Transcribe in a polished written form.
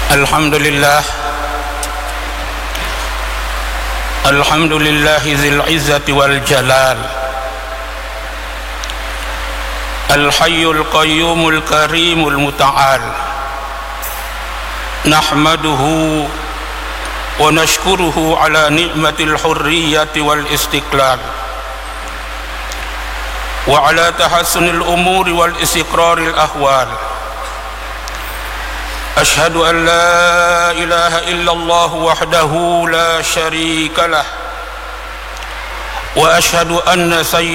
الحمد لله ذي العزة والجلال، الحي القيوم الكريم المتعال، نحمده ونشكره على نعمة الحرية والاستقلال، وعلى تحسن الأمور والاستقرار الأحوال. أشهد أن لا إله إلا الله وحده لا شريك له، وأشهد أن